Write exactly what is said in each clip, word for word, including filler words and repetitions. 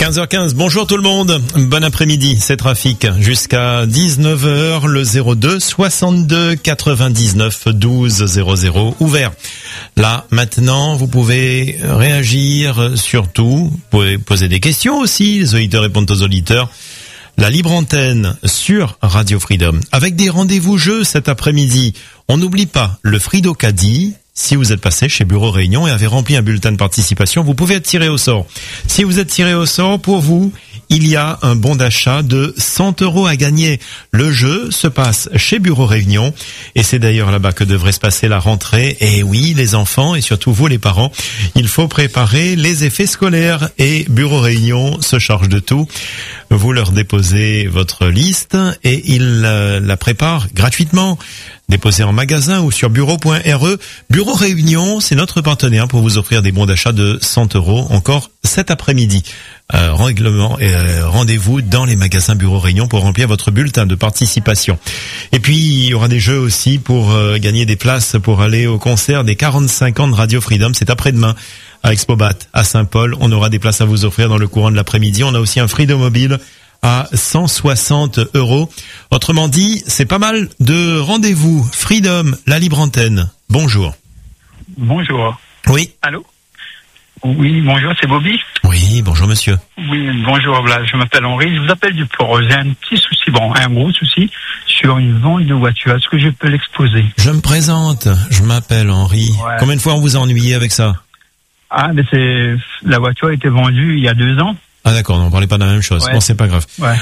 quinze heures quinze, bonjour tout le monde, bon après-midi, c'est Trafic, jusqu'à dix-neuf heures, le zéro deux soixante-deux quatre-vingt-dix-neuf douze zéro zéro, ouvert. Là, maintenant, vous pouvez réagir sur tout, vous pouvez poser des questions aussi, les auditeurs répondent aux auditeurs. La libre antenne sur Radio Freedom, avec des rendez-vous jeux cet après-midi. On n'oublie pas le Frido Caddie. Si vous êtes passé chez Bureau Réunion et avez rempli un bulletin de participation, vous pouvez être tiré au sort. Si vous êtes tiré au sort, pour vous, il y a un bon d'achat de cent euros à gagner. Le jeu se passe chez Bureau Réunion et c'est d'ailleurs là-bas que devrait se passer la rentrée. Et oui, les enfants et surtout vous les parents, il faut préparer les effets scolaires et Bureau Réunion se charge de tout. Vous leur déposez votre liste et ils euh, la préparent gratuitement. Déposez en magasin ou sur bureau point r e. Bureau Réunion, c'est notre partenaire pour vous offrir des bons d'achat de cent euros encore cet après-midi. Euh, règlement et euh, rendez-vous dans les magasins Bureau Réunion pour remplir votre bulletin de participation. Et puis il y aura des jeux aussi pour euh, gagner des places pour aller au concert des quarante-cinq ans de Radio Freedom. C'est après-demain à Expobat à Saint-Paul. On aura des places à vous offrir dans le courant de l'après-midi. On a aussi un Freedom Mobile à cent soixante euros. Autrement dit, c'est pas mal de rendez-vous. Freedom, la libre antenne. Bonjour. Bonjour. Oui. Allô? Oui, bonjour, c'est Bobby. Oui, bonjour monsieur. Oui, bonjour, voilà, je m'appelle Henri. Je vous appelle du port. J'ai un petit souci, bon, un gros souci sur une vente de voiture. Est-ce que je peux l'exposer? Je me présente, je m'appelle Henri. Ouais. Combien de fois on vous a ennuyé avec ça? Ah, mais c'est, la voiture a été vendue il y a deux ans. Ah d'accord, on ne parlait pas de la même chose. Ouais. Bon, c'est pas grave. Ouais.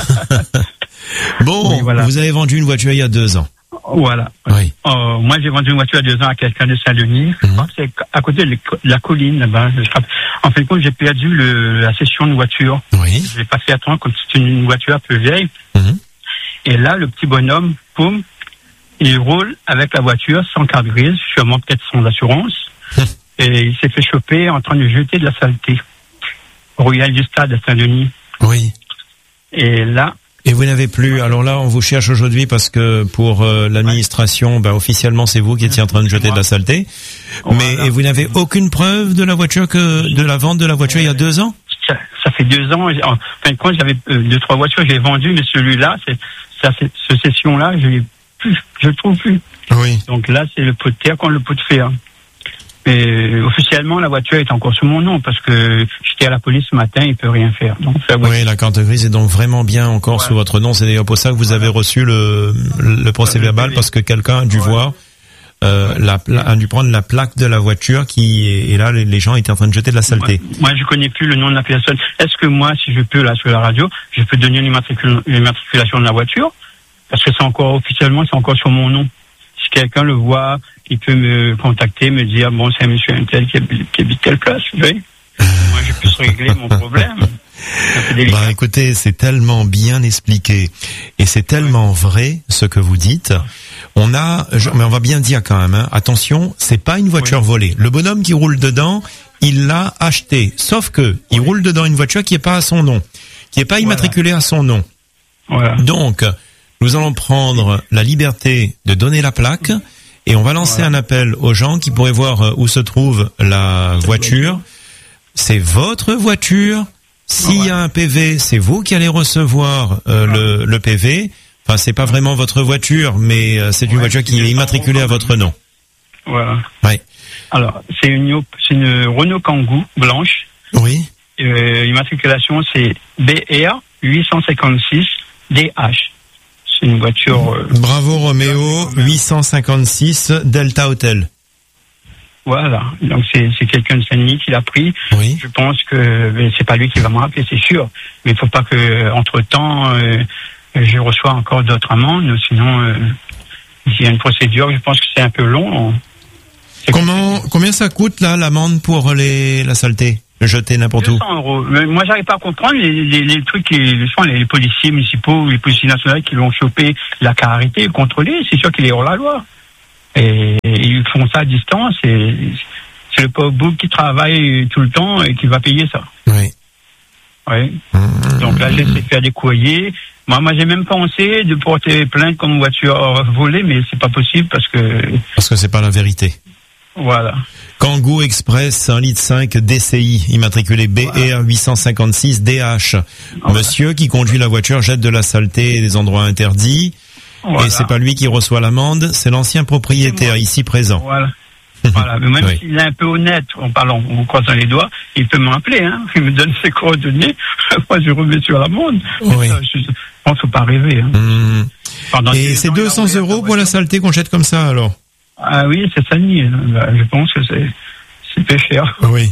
Bon, oui, voilà. Vous avez vendu une voiture il y a deux ans. Voilà. Oui. Euh, moi, j'ai vendu une voiture il y a deux ans à quelqu'un de Saint-Denis. Mm-hmm. C'est à côté de la colline, là-bas. En fin de compte, j'ai perdu le, la session de voiture. Oui. Je l'ai passé à temps comme c'est une voiture un peu vieille. Mm-hmm. Et là, le petit bonhomme, poum, il roule avec la voiture sans carte grise, sûrement peut-être sans assurance. Mm-hmm. Et il s'est fait choper en train de jeter de la saleté. Royal du Stade à Saint-Denis. Oui. Et là. Et vous n'avez plus. Alors là, on vous cherche aujourd'hui parce que pour euh, l'administration, ouais. bah, officiellement, c'est vous qui étiez en train de jeter de la saleté. Voilà. Mais et vous n'avez aucune preuve de la voiture que de la vente de la voiture euh, il y a deux ans. Ça, ça fait deux ans. En fin de compte, j'avais euh, deux trois voitures, j'ai vendu, mais celui-là, c'est ça, c'est, cette session-là, je l'ai plus, je le trouve plus. Oui. Donc là, c'est le pot de terre contre le pot de fer. Mais officiellement, la voiture est encore sous mon nom parce que j'étais à la police ce matin, il peut rien faire. Donc, ça, oui, la carte grise est donc vraiment bien encore ouais. sous votre nom. C'est d'ailleurs pour ça que vous avez reçu le, le procès verbal parce que quelqu'un a dû ouais. voir, euh, ouais. la, la, a dû prendre la plaque de la voiture qui et là les, les gens étaient en train de jeter de la saleté. Ouais. Moi, je connais plus le nom de la personne. Est-ce que moi, si je peux là sur la radio, je peux donner l'immatriculation de la voiture parce que c'est encore officiellement, c'est encore sur mon nom. Si quelqu'un le voit, il peut me contacter, me dire, bon, c'est un monsieur un tel qui habite, qui habite telle place, vous voyez. Moi, je puisse régler mon problème. Bah, écoutez, c'est tellement bien expliqué et c'est tellement vrai ce que vous dites. On a, je, mais on va bien dire quand même, hein, attention, c'est pas une voiture oui. volée. Le bonhomme qui roule dedans, il l'a acheté. Sauf que, il roule dedans une voiture qui est pas à son nom, qui est pas immatriculée voilà. à son nom. Voilà. Donc, nous allons prendre la liberté de donner la plaque et on va lancer voilà. un appel aux gens qui pourraient voir où se trouve la voiture. C'est votre voiture. S'il y a un P V, c'est vous qui allez recevoir euh, le, le P V. Enfin, c'est pas vraiment votre voiture, mais euh, c'est une ouais, voiture qui est immatriculée à votre nom. Voilà. Oui. Alors, c'est une, c'est une Renault Kangoo blanche. Oui. Euh, l'immatriculation, c'est B R huit cent cinquante-six D H. C'est une voiture... Euh, Bravo Roméo, huit cent cinquante-six Delta Hotel. Voilà, donc c'est, c'est quelqu'un de Saint-Denis qui l'a pris. Oui. Je pense que c'est pas lui qui va me rappeler, c'est sûr. Mais il faut pas que, entre-temps, euh, je reçois encore d'autres amendes. Sinon, euh, il y a une procédure, je pense que c'est un peu long. C'est Comment, combien ça coûte là l'amende pour les, la saleté? Jeter n'importe où. deux cents euros. Mais moi, j'arrive pas à comprendre les, les, les trucs qui, les, les policiers municipaux, les policiers nationaux qui l'ont chopé, la carité, contrôlé. C'est sûr qu'il est hors la loi. Et, et ils font ça à distance. Et c'est le pauvre bout qui travaille tout le temps et qui va payer ça. Oui. Oui. Mmh. Donc là, j'essaie de faire des courriers. Moi, moi, j'ai même pensé de porter plainte comme voiture volée, mais c'est pas possible parce que. Parce que c'est pas la vérité. Voilà. Kangoo Express, un litre cinq D C I, immatriculé B R huit cent cinquante-six D H. Voilà. Monsieur qui conduit la voiture jette de la saleté des endroits interdits. Voilà. Et c'est pas lui qui reçoit l'amende, c'est l'ancien propriétaire ici présent. Voilà. Voilà. Mais même oui. s'il est un peu honnête, en parlant, en croisant les doigts, il peut m'appeler, hein. Il me donne ses coordonnées. Moi, je remets sur l'amende. Oui. Ça, je, je pense faut pas rêver, hein. Mmh. Et c'est deux cents euros pour la saleté qu'on jette comme ça, alors? Ah oui, c'est ça, je pense que c'est, c'est peu cher. Oui.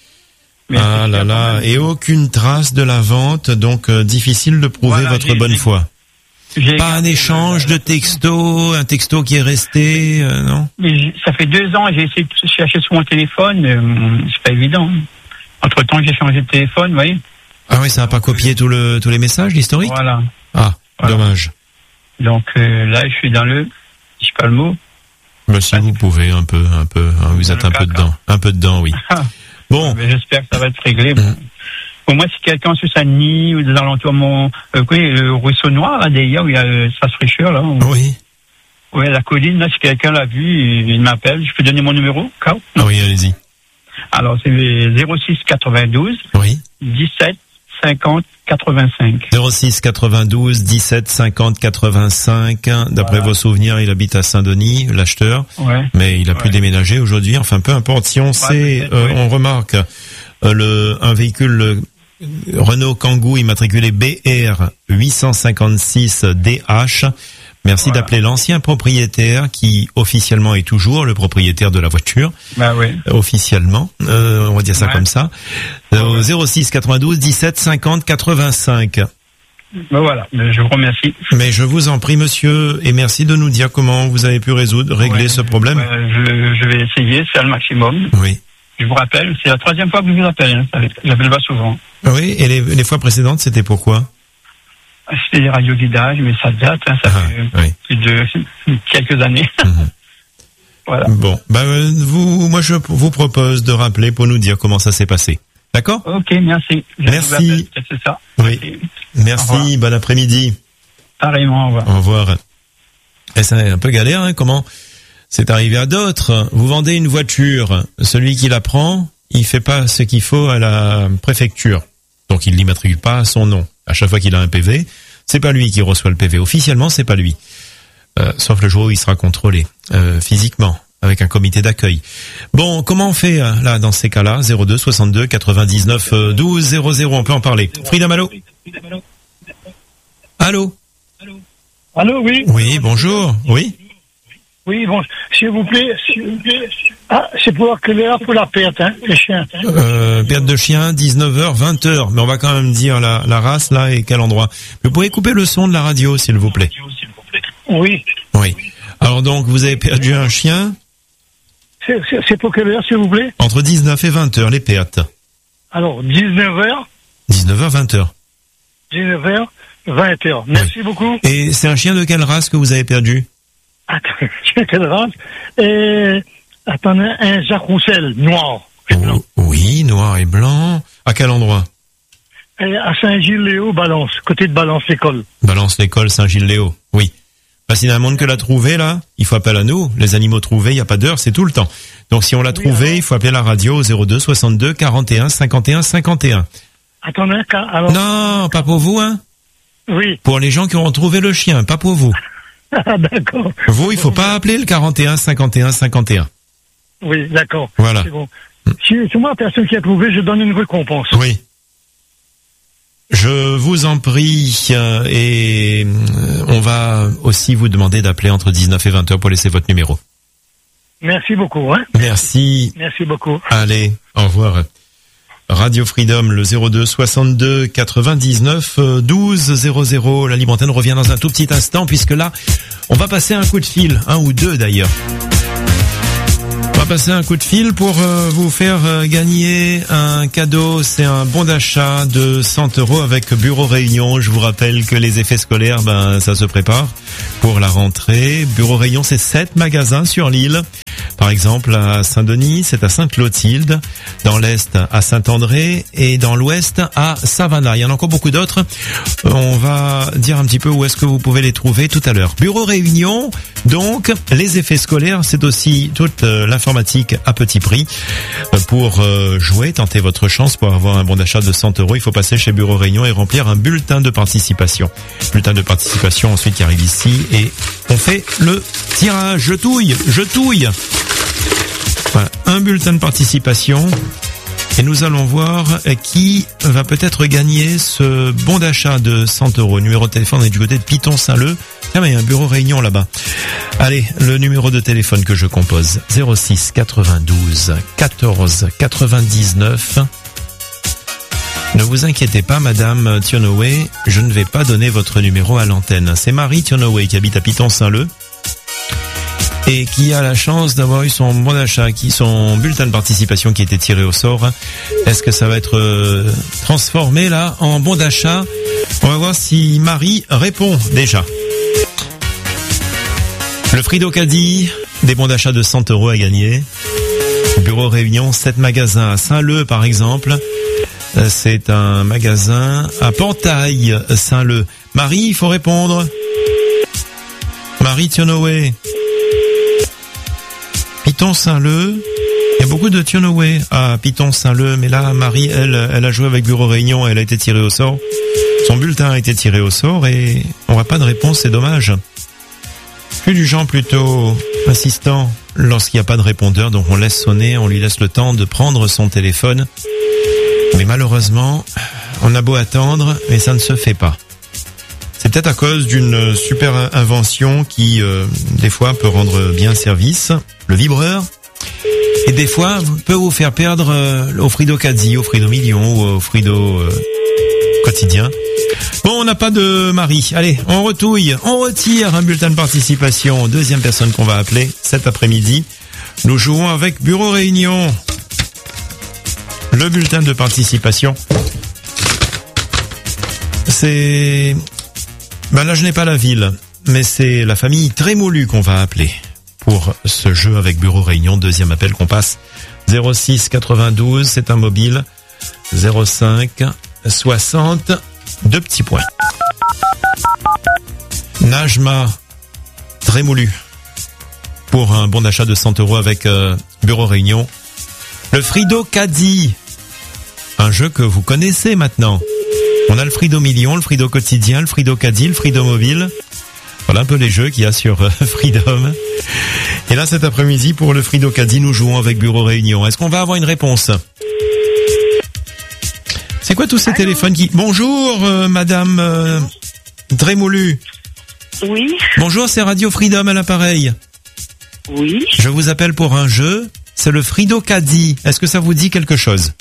Mais ah là là, et aucune trace de la vente, donc euh, difficile de prouver voilà, votre bonne foi. J'ai pas un échange de texto, un texto qui est resté, euh, non? Mais ça fait deux ans, j'ai essayé de chercher sur mon téléphone, euh, c'est pas évident. Entre temps, j'ai changé de téléphone, vous voyez. Ah oui, ça n'a pas copié tout le, tous les messages, l'historique? Voilà. Ah, voilà. Dommage. Donc euh, là, je suis dans le, je sais pas le mot. Bah, si vous pouvez, un peu, un peu, hein, vous êtes un peu dedans, un peu dedans, oui. Bon. Mais j'espère que ça va être réglé. Bon. Pour moi, si quelqu'un sur Saint-Denis ou des alentours, mon, euh, oui, le ruisseau noir, là, derrière, où il y a euh, sa fraîcheur, là. On... Oui. Oui, la colline, là, si quelqu'un l'a vu, il, il m'appelle. Je peux donner mon numéro, Kao? Oui, allez-y. Alors, c'est zéro six quatre-vingt-douze. Oui. dix-sept cinquante quatre-vingt-cinq. zéro six quatre-vingt-douze dix-sept cinquante quatre-vingt-cinq. D'après voilà. vos souvenirs, il habite à Saint-Denis, l'acheteur. Ouais. Mais il a ouais. pu déménager aujourd'hui. Enfin, peu importe. Si on ouais, sait, euh, ouais. on remarque euh, le un véhicule euh, Renault Kangoo immatriculé B R huit cent cinquante-six D H. Merci voilà. d'appeler l'ancien propriétaire qui officiellement est toujours le propriétaire de la voiture. Bah oui. Officiellement, euh, on va dire ça ouais. comme ça. Euh, ouais. zéro six quatre-vingt-douze dix-sept cinquante quatre-vingt-cinq. Ben voilà, je vous remercie. Mais je vous en prie, monsieur, et merci de nous dire comment vous avez pu résoudre, régler ouais. ce problème. Ouais, je, je vais essayer, c'est le maximum. Oui. Je vous rappelle, c'est la troisième fois que je vous appelle. Hein, j'appelle pas souvent. Oui, et les, les fois précédentes, c'était pourquoi? C'était des radioguidages, mais ça date, hein, ça ah, fait oui. plus de quelques années. Mmh. Voilà. Bon, bah vous, moi je vous propose de rappeler pour nous dire comment ça s'est passé. D'accord? Ok, merci. Je merci. C'est ça. Oui. Merci. merci bon après-midi. Pareillement, au revoir. Au revoir. Et c'est un peu galère, hein, comment c'est arrivé à d'autres. Vous vendez une voiture, celui qui la prend, il fait pas ce qu'il faut à la préfecture. Donc il l'immatricule pas à son nom. À chaque fois qu'il a un P V, c'est pas lui qui reçoit le P V. Officiellement, c'est pas lui. Euh, sauf le jour où il sera contrôlé euh, physiquement avec un comité d'accueil. Bon, comment on fait euh, là dans ces cas-là? zéro deux soixante-deux quatre-vingt-dix-neuf douze zéro zéro, on peut en parler. Freedom, allô? Allô? Allô, oui. Oui, bonjour. Oui. Oui, bon, s'il vous plaît, s'il vous plaît. Ah, c'est pour que l'heure pour la perte, hein, les chiens. Euh, perte de chien, dix-neuf heures, vingt heures. Mais on va quand même dire la, la race, là, et quel endroit. Vous pouvez couper le son de la radio, s'il vous plaît. Oui. Oui. Alors donc, vous avez perdu un chien? C'est, c'est, c'est pour quelle heure, s'il vous plaît? Entre dix-neuf et vingt heures, les pertes. Alors, dix-neuf heures. dix-neuf heures, vingt heures. dix-neuf heures, vingt heures. Merci oui. beaucoup. Et c'est un chien de quelle race que vous avez perdu? Attends, quelle race? Et, attendez, un Jacques Roussel, noir et blanc. Oh, oui, noir et blanc. À quel endroit? Et à Saint-Gilles-Léo, Balance, côté de Balance l'école. Balance l'école, Saint-Gilles-Léo, oui. Bah, s'il y a un monde que l'a trouvé, là, il faut appeler à nous. Les animaux trouvés, il n'y a pas d'heure, c'est tout le temps. Donc, si on l'a oui, trouvé, alors... il faut appeler la radio au zéro deux soixante-deux quarante et un cinquante et un cinquante et un. Attendez, alors... Non, pas pour vous, hein? Oui. Pour les gens qui auront trouvé le chien, pas pour vous. Ah, d'accord. Vous, il faut pas appeler le quarante et un cinquante et un cinquante et un. Oui, d'accord. Voilà. C'est bon. Si c'est moi la personne qui a trouvé, je donne une récompense. Oui. Je vous en prie, euh, et euh, on va aussi vous demander d'appeler entre dix-neuf et vingt heures pour laisser votre numéro. Merci beaucoup. Hein. Merci. Merci beaucoup. Allez, au revoir. Radio Freedom, le zéro deux soixante-deux quatre-vingt-dix-neuf douze zéro zéro. La libre antenne revient dans un tout petit instant, puisque là, on va passer un coup de fil, un ou deux d'ailleurs. On va passer un coup de fil pour euh, vous faire euh, gagner un cadeau. C'est un bon d'achat de cent euros avec Bureau Réunion. Je vous rappelle que les effets scolaires, ben ça se prépare pour la rentrée. Bureau Réunion, c'est sept magasins sur l'île. Par exemple, à Saint-Denis, c'est à Sainte-Clotilde, dans l'Est à Saint-André et dans l'Ouest à Savannah. Il y en a encore beaucoup d'autres. On va dire un petit peu où est-ce que vous pouvez les trouver tout à l'heure. Bureau Réunion, donc, les effets scolaires, c'est aussi toute euh, l'informatique à petit prix. Euh, pour euh, jouer, tenter votre chance pour avoir un bon d'achat de cent euros, il faut passer chez Bureau Réunion et remplir un bulletin de participation. Bulletin de participation ensuite qui arrive ici et on fait le tirage. Je touille, je touille. Voilà, un bulletin de participation. Et nous allons voir qui va peut-être gagner ce bon d'achat de cent euros. Le numéro de téléphone est du côté de Piton-Saint-Leu. Ah mais il y a un bureau Réunion là-bas. Allez, le numéro de téléphone que je compose. zéro six quatre-vingt-douze quatorze quatre-vingt-dix-neuf. Ne vous inquiétez pas, Madame Thionoway, je ne vais pas donner votre numéro à l'antenne. C'est Marie Thionoway qui habite à Piton-Saint-Leu et qui a la chance d'avoir eu son bon d'achat, qui son bulletin de participation qui a été tiré au sort. Est-ce que ça va être euh, transformé là en bon d'achat? On va voir si Marie répond déjà. Le Frido Caddy, des bons d'achat de cent euros à gagner. Bureau Réunion, sept magasins à Saint-Leu par exemple. C'est un magasin à Pantaille, Saint-Leu. Marie, il faut répondre. Marie Thionoway. Piton-Saint-Leu. Il y a beaucoup de Thionoway à Piton-Saint-Leu, mais là, Marie, elle, elle a joué avec Bureau Réunion, elle a été tirée au sort. Son bulletin a été tiré au sort et on n'a pas de réponse, c'est dommage. Je suis du genre plutôt insistant lorsqu'il n'y a pas de répondeur, donc on laisse sonner, on lui laisse le temps de prendre son téléphone. Mais malheureusement, on a beau attendre, mais ça ne se fait pas. C'est peut-être à cause d'une super invention qui, euh, des fois, peut rendre bien service, le vibreur. Et des fois, peut vous faire perdre euh, au Frido Caddy, au Frido Million ou au Frido euh, quotidien. Bon, on n'a pas de Marie. Allez, on retouille, on retire un bulletin de participation. Deuxième personne qu'on va appeler cet après-midi. Nous jouons avec Bureau Réunion. Le bulletin de participation. C'est... Ben là, je n'ai pas la ville, mais c'est la famille Trémolu qu'on va appeler pour ce jeu avec Bureau Réunion. Deuxième appel qu'on passe. zéro six quatre-vingt-douze, c'est un mobile. zéro cinq soixante, deux petits points. Najma Trémolu pour un bon d'achat de cent euros avec euh, Bureau Réunion. Le Frido Caddy, un jeu que vous connaissez maintenant. On a le Frido Million, le Frido Quotidien, le Frido Caddy, le Frido Mobile. Voilà un peu les jeux qu'il y a sur euh, Freedom. Et là, cet après-midi, pour le Frido Caddy, nous jouons avec Bureau Réunion. Est-ce qu'on va avoir une réponse? C'est quoi tous ces Allô téléphones qui... Bonjour, euh, Madame euh, Trémolu. Oui. Bonjour, c'est Radio Freedom à l'appareil. Oui. Je vous appelle pour un jeu. C'est le Frido Caddy. Est-ce que ça vous dit quelque chose?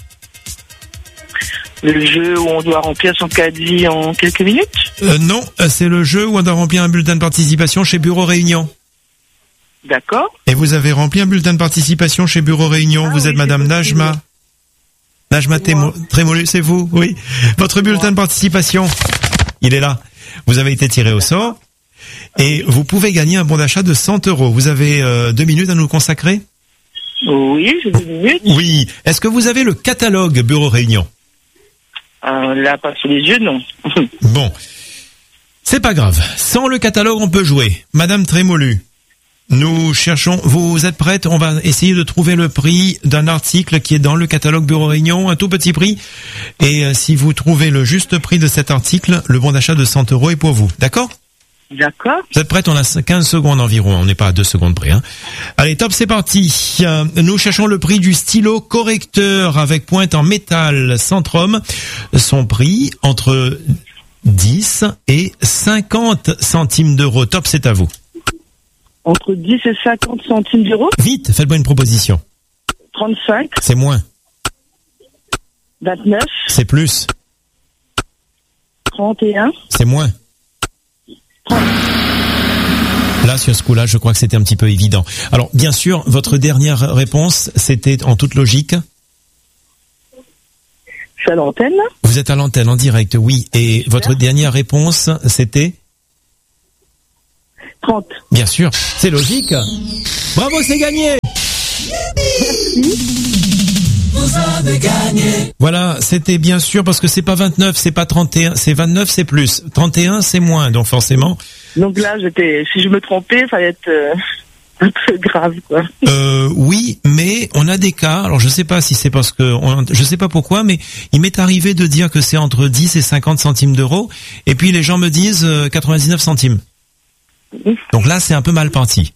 Le jeu où on doit remplir son caddie en quelques minutes? euh, Non, c'est le jeu où on doit remplir un bulletin de participation chez Bureau Réunion. D'accord. Et vous avez rempli un bulletin de participation chez Bureau Réunion. Ah, vous oui, êtes Madame Najma. Najma Trémolu, c'est vous? Oui. Votre bulletin moi. de participation, il est là. Vous avez été tiré au sort. Et vous pouvez gagner un bon d'achat de cent euros. Vous avez euh, deux minutes à nous consacrer? Oui, j'ai deux minutes. Oui. Est-ce que vous avez le catalogue Bureau Réunion? Euh, là, pas sous les yeux, non. Bon. C'est pas grave. Sans le catalogue, on peut jouer. Madame Trémolu, nous cherchons... Vous êtes prête? On va essayer de trouver le prix d'un article qui est dans le catalogue Bureau Réunion, un tout petit prix. Et euh, si vous trouvez le juste prix de cet article, le bon d'achat de cent euros est pour vous. D'accord? D'accord. Vous êtes prête? On a quinze secondes environ. On n'est pas à deux secondes près. Hein. Allez, top, c'est parti. Euh, nous cherchons le prix du stylo correcteur avec pointe en métal Centrum. Son prix entre dix et cinquante centimes d'euros. Top, c'est à vous. Entre dix et cinquante centimes d'euros? Vite, faites-moi une proposition. trente-cinq. C'est moins. vingt-neuf. C'est plus. trente et un. C'est moins. Là, sur ce coup-là, je crois que c'était un petit peu évident. Alors, bien sûr, votre dernière réponse, c'était en toute logique. Je suis à l'antenne. Vous êtes à l'antenne, en direct, oui. Et votre dernière réponse, c'était? trente. Bien sûr, c'est logique. Bravo, c'est gagné. Vous avez gagné. Voilà, c'était bien sûr parce que c'est pas vingt-neuf, c'est pas trente et un, c'est vingt-neuf, c'est plus. trente et un, c'est moins, donc forcément. Donc là, j'étais, si je me trompais, ça allait être euh, un peu grave, quoi. Euh, oui, mais on a des cas. Alors je sais pas si c'est parce que, on, je sais pas pourquoi, mais il m'est arrivé de dire que c'est entre dix et cinquante centimes d'euros, et puis les gens me disent euh, quatre-vingt-dix-neuf centimes. Donc là, c'est un peu mal parti.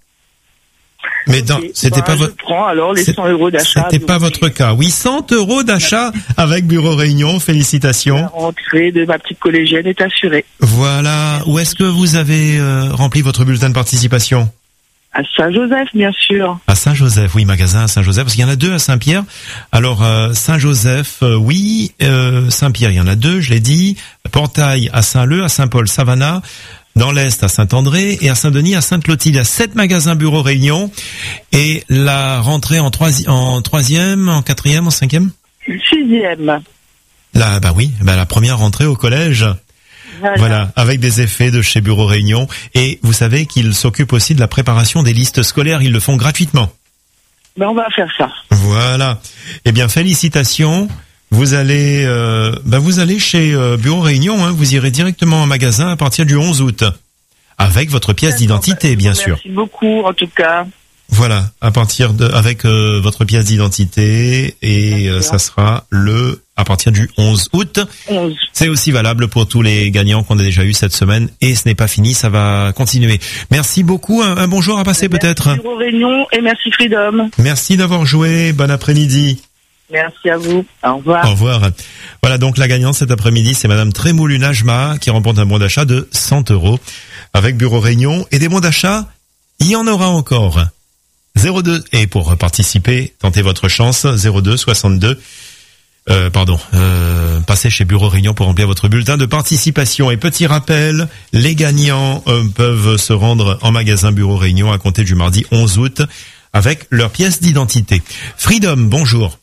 Mais dans, Okay. c'était bah, pas je votre. prends alors les cent euros d'achat. C'était pas votre cas. Oui, cent euros d'achat avec Bureau Réunion. Félicitations. La rentrée de ma petite collégienne est assurée. Voilà. Où est-ce que vous avez euh, rempli votre bulletin de participation? À Saint-Joseph, bien sûr. À Saint-Joseph, oui, magasin à Saint-Joseph, parce qu'il y en a deux à Saint-Pierre. Alors, euh, Saint-Joseph, euh, oui, euh, Saint-Pierre, il y en a deux, je l'ai dit. Portail à Saint-Leu, à Saint-Paul, Savannah. Dans l'Est, à Saint-André, et à Saint-Denis, à Sainte-Clotilde. Il y a sept magasins Bureau Réunion. Et la rentrée en, troisi- en troisième, en quatrième, en cinquième? Sixième. Là, bah oui, bah la première rentrée au collège. Voilà. Voilà, avec des effets de chez Bureau Réunion. Et vous savez qu'ils s'occupent aussi de la préparation des listes scolaires. Ils le font gratuitement. Ben, on va faire ça. Voilà. Eh bien, félicitations. Vous allez, euh, bah vous allez chez euh, Bureau Réunion. Hein, vous irez directement en magasin à partir du onze août, avec votre pièce d'identité, bien sûr. Merci beaucoup, en tout cas. Voilà, à partir de, avec euh, votre pièce d'identité, et euh, ça sera le à partir du onze août. onze. C'est aussi valable pour tous les gagnants qu'on a déjà eu cette semaine, et ce n'est pas fini, ça va continuer. Merci beaucoup, un, un bonjour à passer Merci peut-être. Bureau Réunion et merci Freedom. Merci d'avoir joué, bon après-midi. Merci à vous. Au revoir. Au revoir. Voilà, donc la gagnante cet après-midi, c'est Madame Trémoulou Najma qui remporte un bon d'achat de cent euros avec Bureau Réunion, et des bons d'achat, il y en aura encore. zéro deux, et pour participer, tentez votre chance, zéro deux soixante-deux, euh, pardon, euh, passez chez Bureau Réunion pour remplir votre bulletin de participation. Et petit rappel, les gagnants euh, peuvent se rendre en magasin Bureau Réunion à compter du mardi onze août avec leur pièce d'identité. Freedom, bonjour.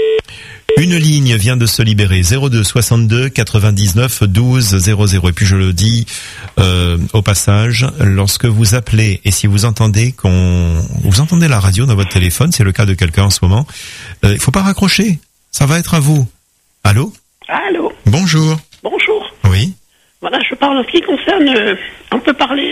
Une ligne vient de se libérer, zéro deux soixante-deux quatre-vingt-dix-neuf douze zéro zéro. Et puis je le dis euh, au passage, lorsque vous appelez et si vous entendez qu'on vous entendez la radio dans votre téléphone, c'est le cas de quelqu'un en ce moment, euh, il faut pas raccrocher, ça va être à vous. Allô? Allô? Bonjour. Bonjour. Oui. Voilà, je parle en ce qui concerne, euh, on peut parler,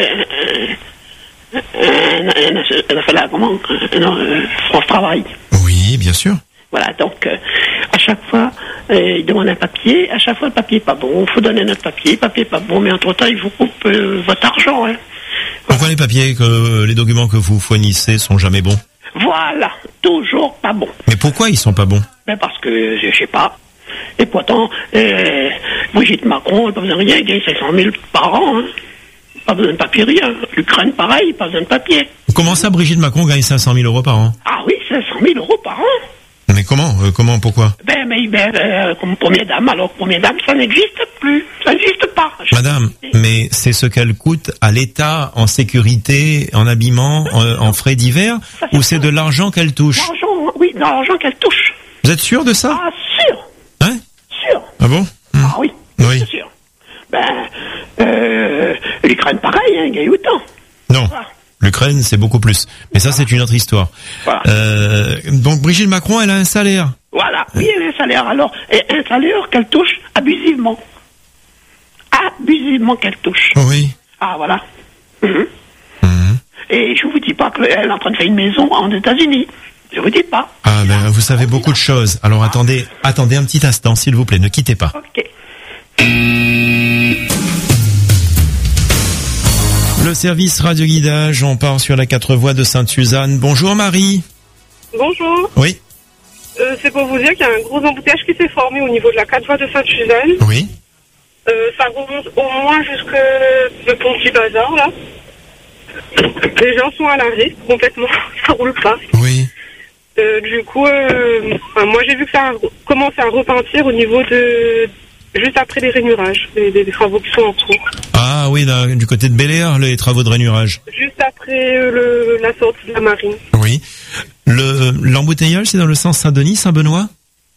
euh, euh, euh, euh, là, comment, euh, non, euh, France Travail. Oui, bien sûr. Voilà, donc euh, à chaque fois, euh, ils demandent un papier, à chaque fois le papier est pas bon, il faut donner notre papier, le papier est pas bon, mais entre-temps, ils vous coupent euh, votre argent. Hein. Pourquoi les papiers, que les documents que vous fournissez sont jamais bons? Voilà, toujours pas bon. Mais pourquoi ils sont pas bons? Ben parce que, je sais pas. Et pourtant, euh, Brigitte Macron, elle n'a pas besoin de rien, elle gagne cinq cent mille par an. Hein. Pas besoin de papier, rien. L'Ukraine, pareil, pas besoin de papier. Comment ça, Brigitte Macron gagne cinq cent mille euros par an? Ah oui, cinq cent mille euros par an. Mais comment euh, Comment Pourquoi? Ben, mais, ben, euh, comme première dame, alors première dame, ça n'existe plus. Ça n'existe pas. Je Madame, mais c'est ce qu'elle coûte à l'État en sécurité, en habillement, en, en frais divers, ou c'est de l'argent qu'elle touche? L'argent, oui, l'argent qu'elle touche. Vous êtes sûr de ça? Ah, sûr. Hein? Sûr. Ah bon? Hmm. Ah oui, Oui. c'est sûr. Ben, euh, l'Ukraine, pareil, hein, il gagne autant. Non. Voilà. L'Ukraine, c'est beaucoup plus. Mais ça, c'est une autre histoire. Voilà. Euh, donc, Brigitte Macron, elle a un salaire. Voilà, oui, elle a un salaire. Alors, et un salaire qu'elle touche abusivement. Abusivement qu'elle touche. Oui. Ah, voilà. Mhm. Mhm. Et je vous dis pas qu'elle est en train de faire une maison en États-Unis. Je vous dis pas. Ah, ben, vous savez beaucoup de choses. Alors, attendez, attendez un petit instant, s'il vous plaît. Ne quittez pas. Ok. Le service radio guidage, on part sur la quatre voies de Sainte-Suzanne. Bonjour Marie. Bonjour, Oui. euh, c'est pour vous dire qu'il y a un gros embouteillage qui s'est formé au niveau de la quatre voies de Sainte-Suzanne. Oui. Euh, ça remonte au moins jusque le pont du bazar, là. Les gens sont à l'arrêt, complètement, ça roule pas. Oui. Euh, du coup, euh, enfin, moi j'ai vu que ça a commencé à repentir au niveau de... juste après les rainurages, les, les, les travaux qui sont en cours. Ah oui, là, du côté de Bel-Air, les travaux de rainurage. Juste après euh, le, la sortie de la marine. Oui. Le l'embouteillage, c'est dans le sens Saint-Denis, Saint-Benoît?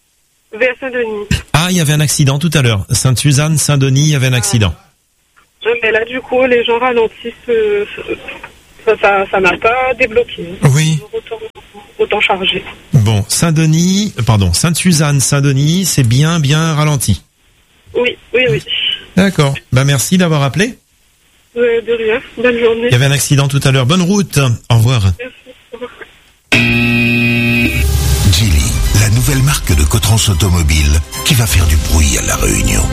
Vers Saint-Denis. Ah, il y avait un accident tout à l'heure. Sainte-Suzanne, Saint-Denis, il y avait un accident. Euh, mais là, du coup, les gens ralentissent. Euh, ça, ça, ça n'a pas débloqué. Oui. Autant, autant chargé. Bon, Saint-Denis, pardon, Sainte-Suzanne, Saint-Denis, c'est bien, bien ralenti. Oui, oui, oui. D'accord. Ben merci d'avoir appelé. Euh, de rien. Bonne journée. Il y avait un accident tout à l'heure. Bonne route. Au revoir. Merci. Au revoir. Geely, la nouvelle marque de Cotrans Automobile qui va faire du bruit à La Réunion.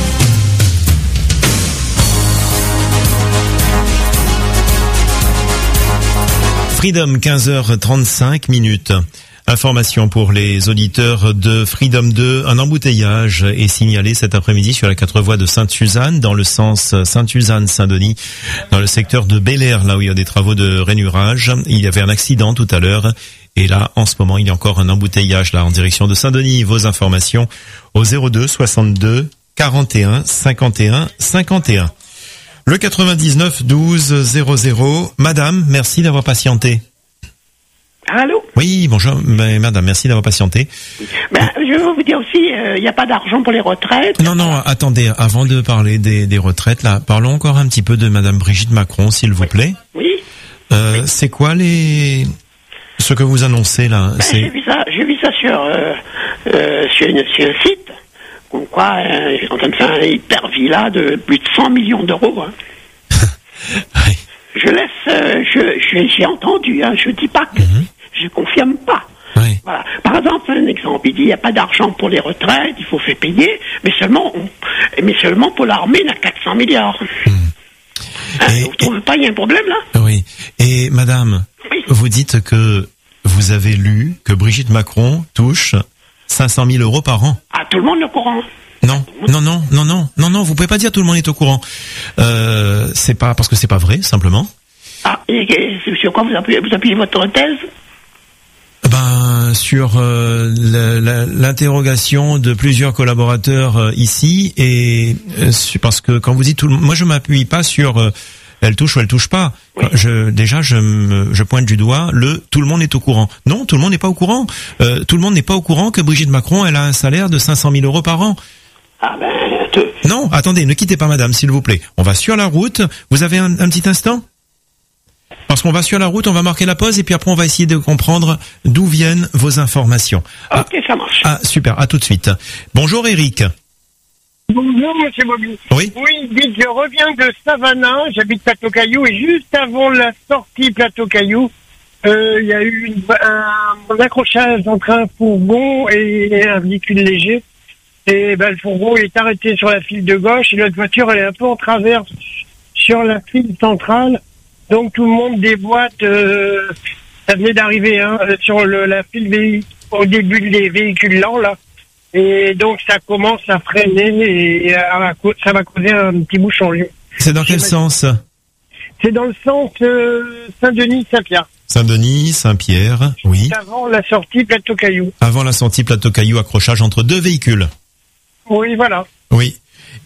Freedom, quinze heures trente-cinq minutes. Information pour les auditeurs de Freedom deux. Un embouteillage est signalé cet après-midi sur la quatre voies de Sainte-Suzanne, dans le sens Sainte-Suzanne-Saint-Denis, dans le secteur de Bel-Air, là où il y a des travaux de rainurage. Il y avait un accident tout à l'heure. Et là, en ce moment, il y a encore un embouteillage là en direction de Saint-Denis. Vos informations au zéro deux soixante-deux quarante et un cinquante et un cinquante et un. Le quatre-vingt-dix-neuf douze zéro zéro. Madame, merci d'avoir patienté. Allô? Oui, bonjour, mais madame, merci d'avoir patienté. Ben, je veux vous dire aussi, il euh, n'y a pas d'argent pour les retraites. Non, non, attendez, avant de parler des, des retraites, là, parlons encore un petit peu de madame Brigitte Macron, s'il vous plaît. Oui. Euh, oui. C'est quoi les... ce que vous annoncez, là? Ben, c'est... J'ai vu ça, j'ai vu ça sur, euh, euh, sur, une, sur un site. Comme quoi, euh, ils sont en train de faire un hyper villa de plus de cent millions d'euros. Hein. Oui. Je laisse, euh, je, je, j'ai entendu, hein, je dis pas que, mm-hmm. je confirme pas. Oui. Voilà. Par exemple, un exemple, il dit il n'y a pas d'argent pour les retraites, il faut faire payer, mais seulement, on, mais seulement pour l'armée, il y a quatre cents milliards. Mm. Hein, et, vous ne trouvez et... pas il y a un problème là? Oui. Et madame, oui. Vous dites que vous avez lu que Brigitte Macron touche cinq cent mille euros par an. Ah, tout le monde est au courant. Non, non, non, non, non, non, non, vous pouvez pas dire tout le monde est au courant. Euh, c'est pas parce que c'est pas vrai, simplement. Ah, et, et sur quoi vous appuyez, vous appuyez votre thèse? Ben, sur euh, la, la, l'interrogation de plusieurs collaborateurs euh, ici, et euh, parce que quand vous dites tout le monde, moi je m'appuie pas sur euh, elle touche ou elle touche pas. Oui. Je, déjà, je, me, je pointe du doigt le tout le monde est au courant. Non, tout le monde n'est pas au courant. Euh, tout le monde n'est pas au courant que Brigitte Macron, elle a un salaire de cinq cent mille euros par an. Ah ben... Te... Non, attendez, ne quittez pas madame, s'il vous plaît. On va sur la route. Vous avez un, un petit instant? Parce qu'on va sur la route, on va marquer la pause et puis après on va essayer de comprendre d'où viennent vos informations. Ok, ah, ça marche. Ah, super, à tout de suite. Bonjour Eric. Bonjour Monsieur Bobby. Oui. Oui, dites, je reviens de Savannah, j'habite Plateau Caillou et juste avant la sortie Plateau Caillou, euh, il y a eu une, un, un accrochage entre un fourgon et un véhicule léger. Et ben le fourgon est arrêté sur la file de gauche et notre voiture elle est un peu en travers sur la file centrale. Donc tout le monde déboîte. Euh, ça venait d'arriver hein, sur le, la file vé- au début des véhicules lents là. Et donc ça commence à freiner et à, ça va causer un petit bouchon. C'est dans quel sens? C'est dans le sens euh, Saint-Denis-Saint-Pierre. Saint-Denis, Saint-Pierre, oui. Avant la sortie Plateau Caillou. Avant la sortie Plateau Caillou, accrochage entre deux véhicules. Oui, voilà. Oui.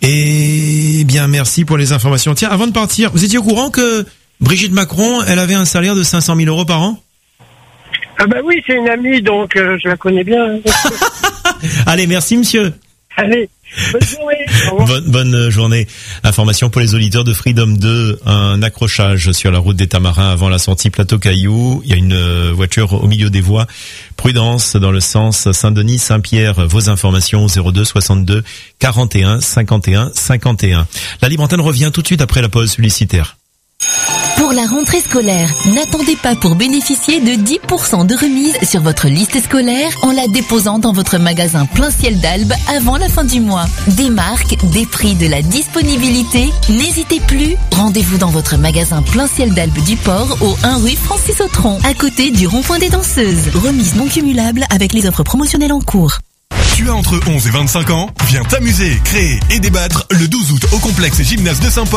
Et bien, merci pour les informations. Tiens, avant de partir, vous étiez au courant que Brigitte Macron, elle avait un salaire de cinq cent mille euros par an? Ah bah oui, c'est une amie, donc euh, je la connais bien. Allez, merci monsieur. Allez, bonne journée. Bonne, bonne journée. Information pour les auditeurs de Freedom deux, un accrochage sur la route des Tamarins avant la sortie Plateau Caillou. Il y a une voiture au milieu des voies. Prudence dans le sens Saint-Denis-Saint-Pierre. Vos informations au zéro deux soixante-deux quarante et un cinquante et un cinquante et un. La libre antenne revient tout de suite après la pause publicitaire. Pour la rentrée scolaire, n'attendez pas pour bénéficier de dix pour cent de remise sur votre liste scolaire en la déposant dans votre magasin Plein Ciel d'Albe avant la fin du mois. Des marques, des prix, de la disponibilité. N'hésitez plus. Rendez-vous dans votre magasin Plein Ciel d'Albe du Port au un rue Francis Autran, à côté du rond-point des Danseuses. Remise non cumulable avec les offres promotionnelles en cours. Tu as entre onze et vingt-cinq ans? Viens t'amuser, créer et débattre le douze août au complexe Gymnase de Saint-Paul